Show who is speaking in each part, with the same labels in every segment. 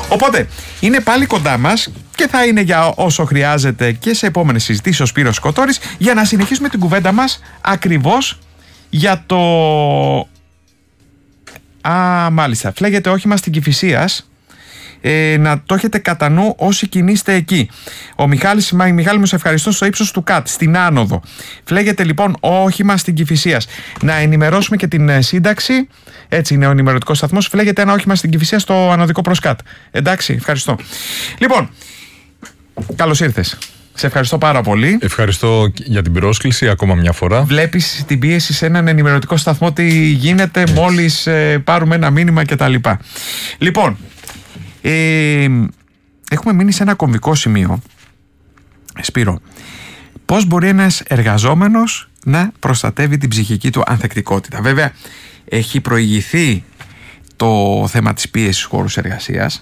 Speaker 1: Οπότε είναι πάλι κοντά μας και θα είναι για όσο χρειάζεται και σε επόμενες συζητήσεις ο Σπύρος Σκοτώρης, για να συνεχίσουμε την κουβέντα μας ακριβώς για το... μάλιστα, φλέγεται όχημα στην Κηφισίας. Να το έχετε κατά νου όσοι κινείστε εκεί. Ο Μιχάλης, Μιχάλη μου, σε ευχαριστώ, στο ύψος του ΚΑΤ, στην άνοδο. Φλέγεται λοιπόν όχημα στην Κηφισίας. Να ενημερώσουμε και την σύνταξη. Έτσι είναι ο ενημερωτικός σταθμός. Φλέγεται ένα όχημα στην Κηφισία στο ανωδικό προς ΚΑΤ. Εντάξει, ευχαριστώ. Λοιπόν, καλώς ήρθες. Σε ευχαριστώ πάρα πολύ. Ευχαριστώ για την πρόσκληση ακόμα μια φορά. Βλέπεις την πίεση σε έναν ενημερωτικό σταθμό, τι γίνεται μόλις πάρουμε ένα μήνυμα κτλ. Λοιπόν, έχουμε μείνει σε ένα κομβικό σημείο, Σπύρο. Πώς μπορεί ένας εργαζόμενος να προστατεύει την ψυχική του ανθεκτικότητα? Βέβαια, έχει προηγηθεί το θέμα της πίεσης στους χώρους εργασίας,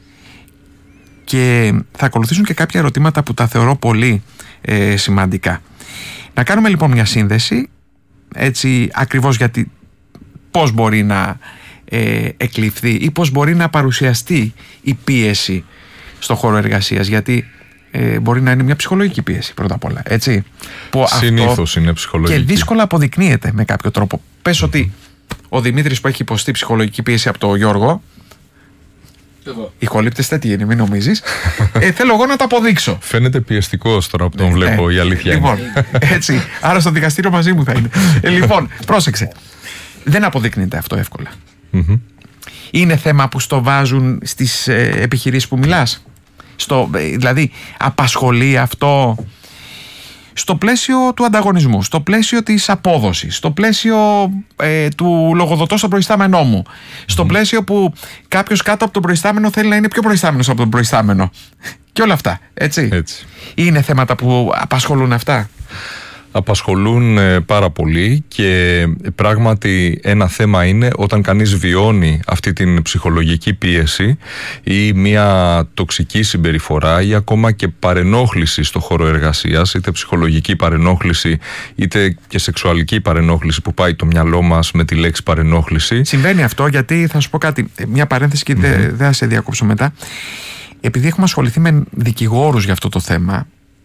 Speaker 1: και θα ακολουθήσουν και κάποια ερωτήματα που τα θεωρώ πολύ σημαντικά. Να κάνουμε λοιπόν μια σύνδεση, έτσι, ακριβώς γιατί πώς μπορεί να εκλειφθεί ή πώς μπορεί να παρουσιαστεί η πίεση στο χώρο εργασίας, γιατί μπορεί να είναι μια ψυχολογική πίεση πρώτα απ' όλα, έτσι, που συνήθως είναι ψυχολογική και δύσκολα αποδεικνύεται με κάποιο τρόπο. Πες ότι ο Δημήτρης που έχει υποστεί ψυχολογική πίεση από τον Γιώργο, ηχολήπτες τέτοιοι είναι, μην νομίζεις. Θέλω εγώ να το αποδείξω. Φαίνεται πιεστικός τώρα που τον βλέπω, η αλήθεια είναι. Λοιπόν, έτσι, άρα στο δικαστήριο μαζί μου θα είναι. Λοιπόν, πρόσεξε. Δεν αποδεικνύεται αυτό εύκολα. Είναι θέμα που στο βάζουν στις επιχειρήσεις που μιλάς? Δηλαδή, απασχολεί αυτό στο πλαίσιο του ανταγωνισμού, στο πλαίσιο της απόδοσης, στο πλαίσιο του λογοδοτώ στον προϊστάμενό μου, στο πλαίσιο που κάποιος κάτω από τον προϊστάμενο θέλει να είναι πιο προϊστάμενος από τον προϊστάμενο και όλα αυτά, έτσι. Είναι θέματα που απασχολούν αυτά? Απασχολούν πάρα πολύ, και πράγματι ένα θέμα είναι όταν κανείς βιώνει αυτή την ψυχολογική πίεση ή μια τοξική συμπεριφορά ή ακόμα και παρενόχληση στο χώρο εργασίας, είτε ψυχολογική παρενόχληση είτε και σεξουαλική παρενόχληση, που πάει το μυαλό μας με τη λέξη παρενόχληση. Συμβαίνει αυτό, γιατί θα σου πω κάτι, μια παρένθεση και δεν θα σε διακόψω μετά. Επειδή έχουμε ασχοληθεί με δικηγόρους για αυτό το θέμα,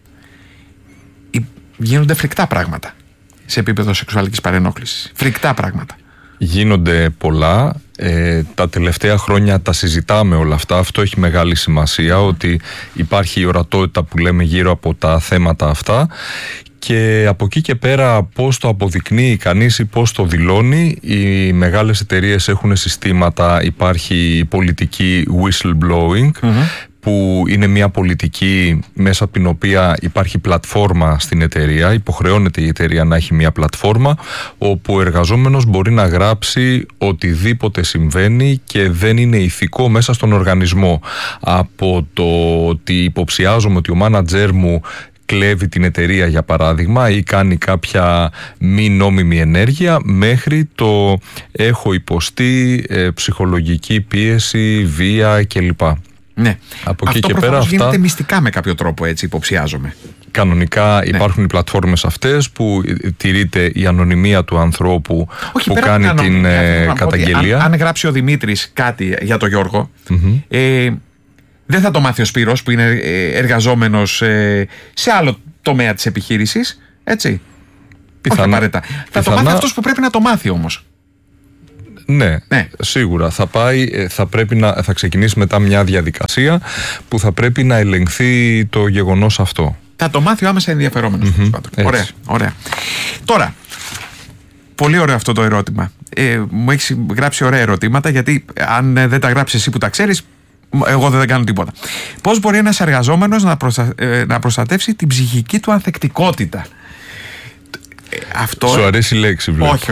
Speaker 1: γίνονται φρικτά πράγματα σε επίπεδο σεξουαλικής παρενόχλησης. Φρικτά πράγματα. Γίνονται πολλά. Τα τελευταία χρόνια τα συζητάμε όλα αυτά. Αυτό έχει μεγάλη σημασία, ότι υπάρχει η ορατότητα που λέμε γύρω από τα θέματα αυτά. Και από εκεί και πέρα, πώς το αποδεικνύει κανείς ή πώς το δηλώνει, οι μεγάλες εταιρείες έχουν συστήματα. Υπάρχει η πολιτική whistleblowing, που είναι μια πολιτική μέσα από την οποία υπάρχει πλατφόρμα στην εταιρεία. Υποχρεώνεται η εταιρεία να έχει μια πλατφόρμα όπου ο εργαζόμενος μπορεί να γράψει οτιδήποτε συμβαίνει και δεν είναι ηθικό μέσα στον οργανισμό. Από το ότι υποψιάζομαι ότι ο μάνατζέρ μου κλέβει την εταιρεία, για παράδειγμα, ή κάνει κάποια μη νόμιμη ενέργεια, μέχρι το έχω υποστεί ψυχολογική πίεση, βία κλπ. Ναι. Από εκεί και πέρα αυτά γίνεται μυστικά με κάποιο τρόπο, έτσι υποψιάζομαι. Κανονικά υπάρχουν οι πλατφόρμες αυτές που τηρείται η ανωνυμία του ανθρώπου που κάνει την καταγγελία. Αν γράψει ο Δημήτρης κάτι για τον Γιώργο, δεν θα το μάθει ο Σπύρος που είναι εργαζόμενος σε άλλο τομέα της επιχείρησης, έτσι. Πιθανά. Θα το μάθει αυτός που πρέπει να το μάθει όμως. Ναι, σίγουρα θα ξεκινήσει μετά μια διαδικασία που θα πρέπει να ελεγχθεί το γεγονός αυτό. Θα το μάθει ο άμεσα ενδιαφερόμενος. Ωραία. Τώρα, πολύ ωραίο αυτό το ερώτημα. Μου έχεις γράψει ωραία ερωτήματα, γιατί αν δεν τα γράψεις εσύ που τα ξέρεις, εγώ δεν κάνω τίποτα. Πώς μπορεί ένας εργαζόμενος να προστατεύσει την ψυχική του ανθεκτικότητα? Αυτό... Σου αρέσει η λέξη, βλέπω. Όχι.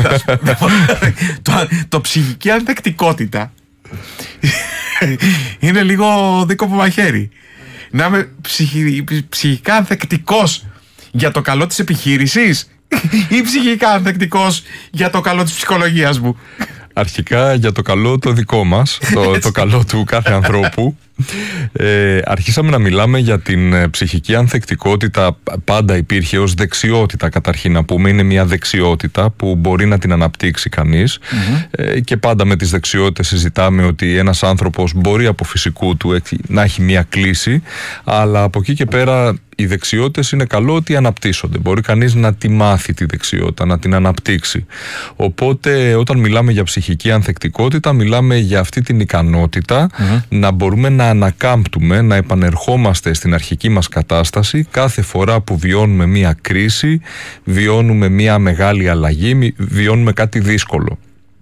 Speaker 1: Το ψυχική ανθεκτικότητα είναι λίγο δίκοπο μαχαίρι. Να είμαι ψυχικά ανθεκτικός για το καλό της επιχείρησης ή ψυχικά ανθεκτικός για το καλό της ψυχολογίας μου? Αρχικά για το καλό το δικό μας, το καλό του κάθε ανθρώπου. Αρχίσαμε να μιλάμε για την ψυχική ανθεκτικότητα. Πάντα υπήρχε ως δεξιότητα, καταρχήν να πούμε. Είναι μια δεξιότητα που μπορεί να την αναπτύξει κανείς. Και πάντα με τις δεξιότητες συζητάμε ότι ένας άνθρωπος μπορεί από φυσικού του να έχει μια κλίση, αλλά από εκεί και πέρα οι δεξιότητες είναι καλό ότι αναπτύσσονται. Μπορεί κανείς να τη μάθει τη δεξιότητα, να την αναπτύξει. Οπότε όταν μιλάμε για ψυχική ανθεκτικότητα, μιλάμε για αυτή την ικανότητα να μπορούμε να ανακάμπτουμε, να επανερχόμαστε στην αρχική μας κατάσταση κάθε φορά που βιώνουμε μία κρίση, βιώνουμε μία μεγάλη αλλαγή, βιώνουμε κάτι δύσκολο.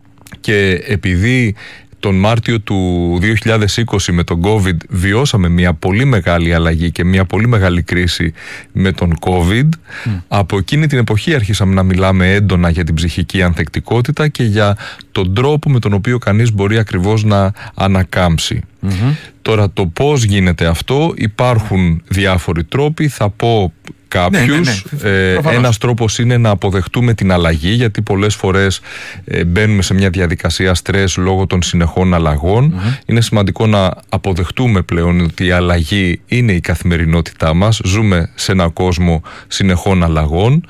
Speaker 1: Και επειδή τον Μάρτιο του 2020 με τον COVID βιώσαμε μια πολύ μεγάλη αλλαγή και μια πολύ μεγάλη κρίση με τον COVID, από εκείνη την εποχή αρχίσαμε να μιλάμε έντονα για την ψυχική ανθεκτικότητα και για τον τρόπο με τον οποίο κανείς μπορεί ακριβώς να ανακάμψει. Τώρα το πώς γίνεται αυτό, υπάρχουν διάφοροι τρόποι, θα πω κάποιους. Ένας τρόπος είναι να αποδεχτούμε την αλλαγή, γιατί πολλές φορές μπαίνουμε σε μια διαδικασία στρες λόγω των συνεχών αλλαγών. Είναι σημαντικό να αποδεχτούμε πλέον ότι η αλλαγή είναι η καθημερινότητά μας. Ζούμε σε έναν κόσμο συνεχών αλλαγών.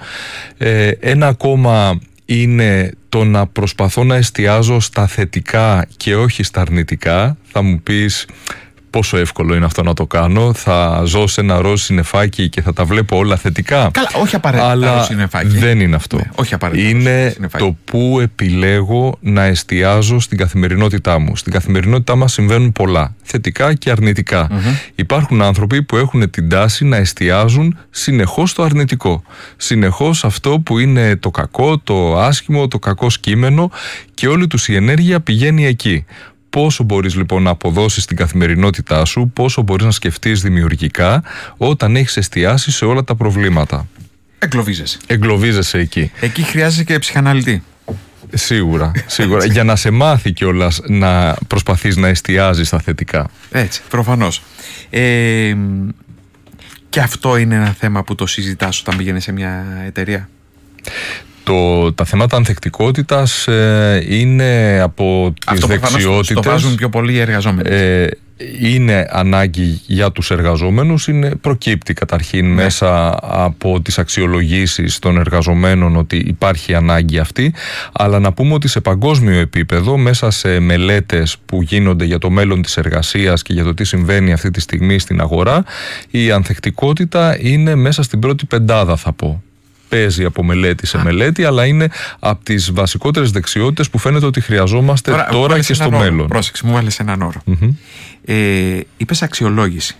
Speaker 1: Ένα ακόμα είναι το να προσπαθώ να εστιάζω στα θετικά και όχι στα αρνητικά. Θα μου πεις, πόσο εύκολο είναι αυτό να το κάνω? Θα ζω σε ένα ροζ συννεφάκι και θα τα βλέπω όλα θετικά?
Speaker 2: Καλά, όχι απαραίτητα. Αλλά
Speaker 1: δεν είναι αυτό.
Speaker 2: Όχι απαραίτητα.
Speaker 1: Είναι το που επιλέγω να εστιάζω στην καθημερινότητά μου. Στην καθημερινότητά μας συμβαίνουν πολλά, θετικά και αρνητικά. Υπάρχουν άνθρωποι που έχουν την τάση να εστιάζουν συνεχώς στο αρνητικό. Συνεχώς αυτό που είναι το κακό, το άσχημο, το κακό σκήμενο, και όλη τους η ενέργεια πηγαίνει εκεί. Πόσο μπορείς λοιπόν να αποδώσεις την καθημερινότητά σου, πόσο μπορείς να σκεφτείς δημιουργικά όταν έχεις εστιάσει σε όλα τα προβλήματα? Εγκλωβίζεσαι εκεί.
Speaker 2: Εκεί χρειάζεσαι και ψυχαναλυτή.
Speaker 1: Σίγουρα. Για να σε μάθει κιόλας να προσπαθείς να εστιάζεις στα θετικά.
Speaker 2: Έτσι, προφανώς. Και αυτό είναι ένα θέμα που το συζητάς όταν πηγαίνεις σε μια εταιρεία?
Speaker 1: Τα θέματα ανθεκτικότητας είναι από τις δεξιότητες.
Speaker 2: Το βάζουν πιο πολύ οι εργαζόμενοι.
Speaker 1: Είναι ανάγκη για τους εργαζόμενους. Προκύπτει καταρχήν μέσα από τις αξιολογήσεις των εργαζομένων ότι υπάρχει ανάγκη αυτή. Αλλά να πούμε ότι σε παγκόσμιο επίπεδο, μέσα σε μελέτες που γίνονται για το μέλλον της εργασίας και για το τι συμβαίνει αυτή τη στιγμή στην αγορά, η ανθεκτικότητα είναι μέσα στην πρώτη πεντάδα, θα πω. Παίζει από μελέτη σε μελέτη, αλλά είναι από τις βασικότερες δεξιότητες που φαίνεται ότι χρειαζόμαστε τώρα και στο μέλλον.
Speaker 2: Πρόσεξε, μου βάλες έναν όρο. Είπες αξιολόγηση.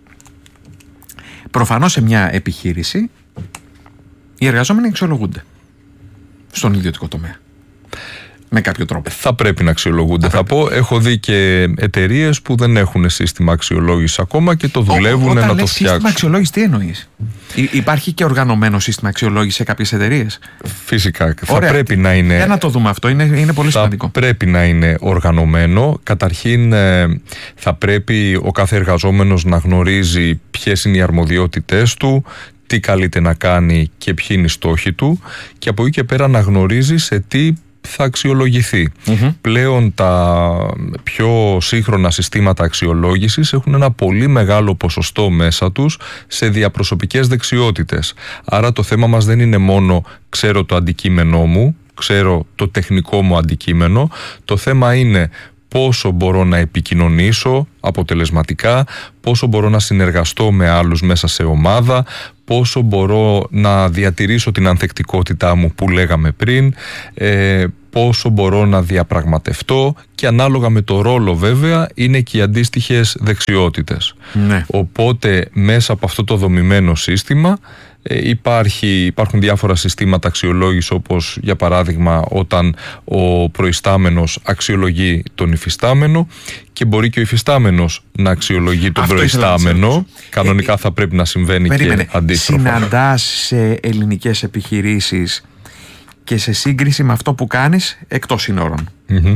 Speaker 2: Προφανώς σε μια επιχείρηση οι εργαζόμενοι αξιολογούνται στον ιδιωτικό τομέα. Με κάποιο τρόπο.
Speaker 1: Θα πρέπει να αξιολογούνται. Θα πω, έχω δει και εταιρείες που δεν έχουν σύστημα αξιολόγησης ακόμα και το δουλεύουν να το φτιάξουν.
Speaker 2: Σύστημα αξιολόγησης, τι εννοείς? Υπάρχει και οργανωμένο σύστημα αξιολόγησης σε κάποιες εταιρείες?
Speaker 1: Φυσικά. Θα πρέπει να είναι.
Speaker 2: Για να το δούμε αυτό. Είναι πολύ σημαντικό.
Speaker 1: Πρέπει να είναι οργανωμένο. Καταρχήν, θα πρέπει ο κάθε εργαζόμενος να γνωρίζει ποιες είναι οι αρμοδιότητες του, τι καλείται να κάνει και ποιοι είναι οι στόχοι του, και από εκεί και πέρα να γνωρίζει σε τι θα αξιολογηθεί. Πλέον τα πιο σύγχρονα συστήματα αξιολόγησης έχουν ένα πολύ μεγάλο ποσοστό μέσα τους σε διαπροσωπικές δεξιότητες. Άρα το θέμα μας δεν είναι μόνο ξέρω το αντικείμενό μου, ξέρω το τεχνικό μου αντικείμενο. Το θέμα είναι πόσο μπορώ να επικοινωνήσω αποτελεσματικά, πόσο μπορώ να συνεργαστώ με άλλους μέσα σε ομάδα, πόσο μπορώ να διατηρήσω την ανθεκτικότητά μου που λέγαμε πριν, πόσο μπορώ να διαπραγματευτώ, και ανάλογα με το ρόλο βέβαια είναι και οι αντίστοιχες δεξιότητες. Οπότε μέσα από αυτό το δομημένο σύστημα υπάρχουν διάφορα συστήματα αξιολόγησης, όπως για παράδειγμα όταν ο προϊστάμενος αξιολογεί τον υφιστάμενο, και μπορεί και ο υφιστάμενος να αξιολογεί τον προϊστάμενο. Κανονικά θα πρέπει να συμβαίνει και αντίστροφα.
Speaker 2: Συναντάς σε ελληνικές επιχειρήσεις και σε σύγκριση με αυτό που κάνεις εκτός συνόρων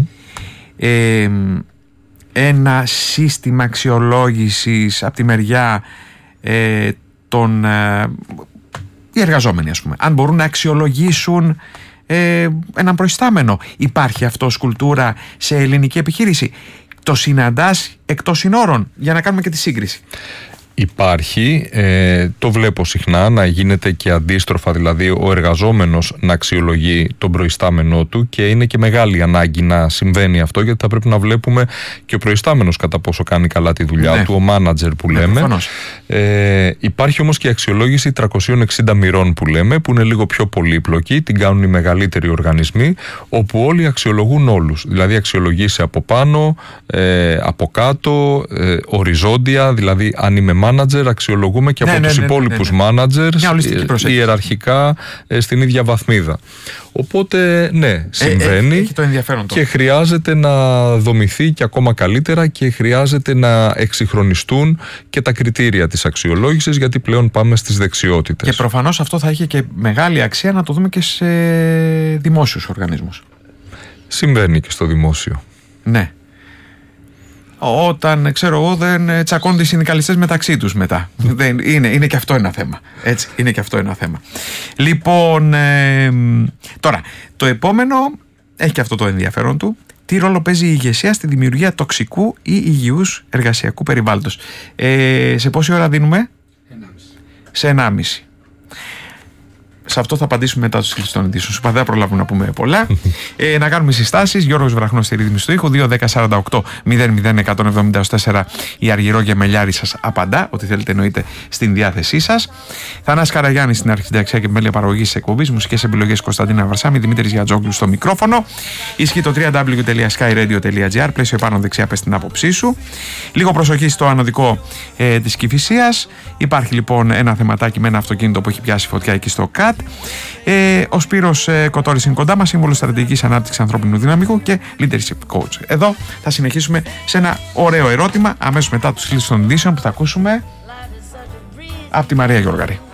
Speaker 2: ένα σύστημα αξιολόγησης από τη μεριά των οι εργαζόμενοι, ας πούμε, αν μπορούν να αξιολογήσουν έναν προϊστάμενο? Υπάρχει αυτό ως κουλτούρα σε ελληνική επιχείρηση? Το συναντάς εκτός συνόρων, για να κάνουμε και τη σύγκριση?
Speaker 1: Υπάρχει, το βλέπω συχνά να γίνεται και αντίστροφα, δηλαδή ο εργαζόμενος να αξιολογεί τον προϊστάμενό του, και είναι και μεγάλη ανάγκη να συμβαίνει αυτό, γιατί θα πρέπει να βλέπουμε και ο προϊστάμενος κατά πόσο κάνει καλά τη δουλειά του, ο μάνατζερ που λέμε. Υπάρχει όμως και η αξιολόγηση 360 μοιρών που λέμε, που είναι λίγο πιο πολύπλοκη, την κάνουν οι μεγαλύτεροι οργανισμοί, όπου όλοι αξιολογούν όλους. Δηλαδή αξιολογήσει από πάνω, από κάτω, οριζόντια, δηλαδή αν είμαι manager, αξιολογούμε και από τους υπόλοιπους managers ιεραρχικά στην ίδια βαθμίδα. Οπότε συμβαίνει,
Speaker 2: έχει το ενδιαφέρον
Speaker 1: και χρειάζεται να δομηθεί και ακόμα καλύτερα, και χρειάζεται να εξυγχρονιστούν και τα κριτήρια της αξιολόγησης, γιατί πλέον πάμε στις δεξιότητες.
Speaker 2: Και προφανώς αυτό θα έχει και μεγάλη αξία να το δούμε και σε δημόσιους οργανισμούς.
Speaker 1: Συμβαίνει και στο δημόσιο.
Speaker 2: Ναι. Όταν, ξέρω εγώ, δεν τσακώνται οι συνδικαλιστές μεταξύ τους μετά. Είναι και αυτό ένα θέμα. Έτσι, είναι και αυτό ένα θέμα. Λοιπόν, τώρα, το επόμενο έχει και αυτό το ενδιαφέρον του. Τι ρόλο παίζει η ηγεσία στη δημιουργία τοξικού ή υγιούς εργασιακού περιβάλλοντος? Σε πόση ώρα δίνουμε? 1,5. Σε 1,5. Σε αυτό θα απαντήσουμε μετά τους κλειστών ειδήσεων. Σου δεν προλάβουμε να πούμε πολλά. Να κάνουμε συστάσεις. Γιώργος Βραχνός στη ρύθμιση του ήχου. 2-10-48-001-174. Η Αργυρό Γεμελιάρη σας απαντά. Ό,τι θέλετε εννοείται στην διάθεσή σας. Θανάσης Καραγιάννης στην αρχιτεκτονική και επιμέλεια παραγωγής της εκπομπής. Μουσικές επιλογές Κωνσταντίνα Βαρσάμι. Δημήτρης Γιατζόγλου στο μικρόφωνο. Ισχύει το www.skyradio.gr. Πλαίσιο επάνω δεξιά, πες την άποψή σου. Λίγο προσοχή στο ανωδικό της Κηφισίας. Υπάρχει λοιπόν ένα θεματάκι με ένα αυτοκίνητο που έχει πιάσει φωτιά εκεί στο ΚΑΤ. Ο Σπύρος Κοτόρης είναι κοντά μας, σύμβολος στρατηγικής ανάπτυξης ανθρώπινου δυναμικού και leadership coach. Εδώ θα συνεχίσουμε σε ένα ωραίο ερώτημα αμέσως μετά τους κλειστών ειδήσεων που θα ακούσουμε από τη Μαρία Γιώργαρη.